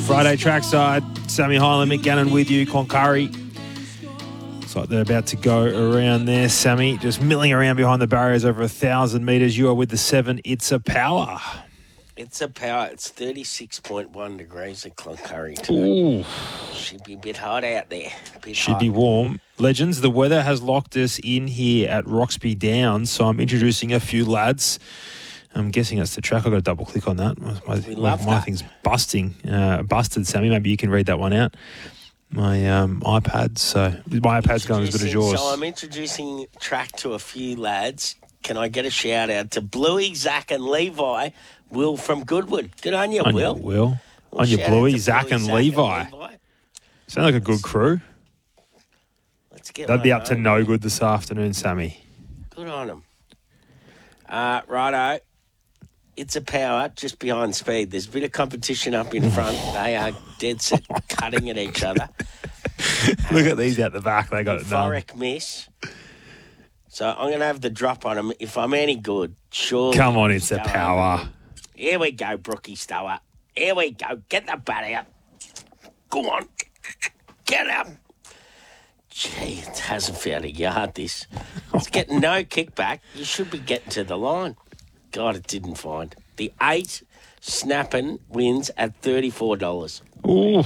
Friday trackside. Sammy Highland, Mick Gannon with you. Cloncurry. Looks like they're about to go around there. Sammy just milling around behind the barriers over 1,000 metres. You are with the 7. It's a power. It's a power. It's 36.1 degrees at Cloncurry Ooh. today. Should be a bit hot out there. Should be warm. Legends, the weather has locked us in here at Roxby Downs, so I'm introducing a few lads. I'm guessing that's the track. I've got to double click on that. My thing's busted, Sammy. Maybe you can read that one out. My iPad. So my iPad's going as good as yours. So I'm introducing track to a few lads. Can I get a shout out to Bluey, Zach and Levi? Will from Goodwood. Good on you, Will. Will. On your Bluey, Zach and Levi. Sound like a good crew. They'd be up to no good this afternoon, Sammy. Good on them. Righto. It's a power just behind speed. There's a bit of competition up in front. They are dead set cutting at each other. Look at these out the back. They got it done. Forek miss. So I'm going to have the drop on them. If I'm any good, sure. Come on, it's a power. Here we go, Brookie Stower. Here we go. Get the bat out. Go on. Get up. Gee, it hasn't found a yard, this. It's getting no kickback. You should be getting to the line. God, it didn't find. The 8 snapping wins at $34. Ooh.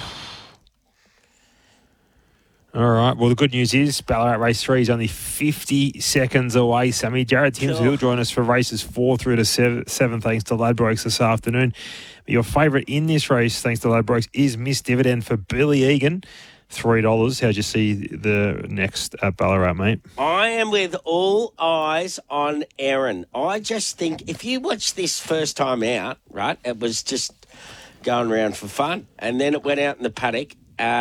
All right. Well, the good news is Ballarat Race 3 is only 50 seconds away, Sammy. Jared Timms will join us for races 4 through to 7 thanks to Ladbrokes this afternoon. But your favourite in this race, thanks to Ladbrokes, is Miss Dividend for Billy Egan. $3. How'd you see the next at Ballarat, mate? I am with all eyes on Erin. I just think if you watch this first time out, right, it was just going around for fun. And then it went out in the paddock.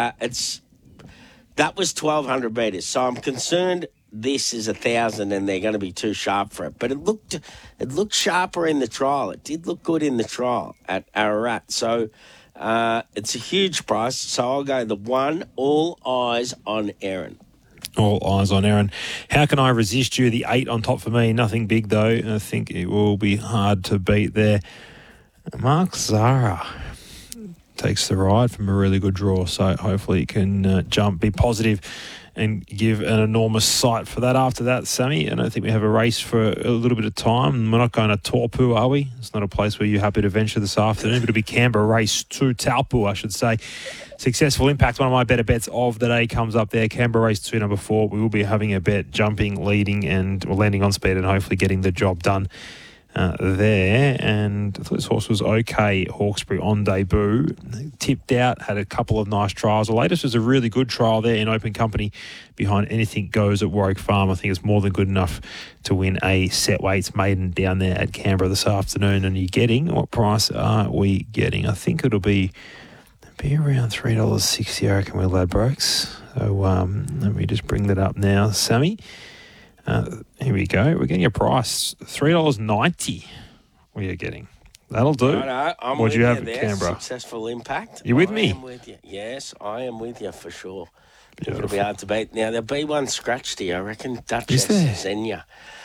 That was 1,200 metres. So I'm concerned this is 1,000 and they're going to be too sharp for it. But it looked sharper in the trial. It did look good in the trial at Ararat. So it's a huge price. So I'll go the 1, all eyes on Erin. All eyes on Erin. How can I resist you? The 8 on top for me. Nothing big, though. I think it will be hard to beat there. Mark Zara takes the ride from a really good draw, so hopefully he can jump, be positive and give an enormous sight for that. After that, Sammy, I don't think we have a race for a little bit of time. We're not going to Taupo, are we? It's not a place where you're happy to venture this afternoon, but it'll be Canberra Race 2, Taupo, I should say. Successful Impact, one of my better bets of the day, comes up there. Canberra Race 2, number 4. We will be having a bet jumping, leading and landing on speed and hopefully getting the job done there. And I thought this horse was okay. Hawkesbury on debut, tipped out, had a couple of nice trials. The latest was a really good trial there in open company behind Anything Goes at Warwick Farm. I think it's more than good enough to win a set weights maiden down there at Canberra this afternoon. And you're getting, what price are we getting? I think it'll be around $3.60, I reckon, with Ladbrokes. So let me just bring that up now, Sammy. Here we go. We're getting a price, $3.90 we are getting. That'll do. What do you have at Canberra? Successful Impact. You with me? I am with you. Yes, I am with you for sure. It'll be hard to beat. Now, there'll be one scratched here, I reckon. Duchess Xenia.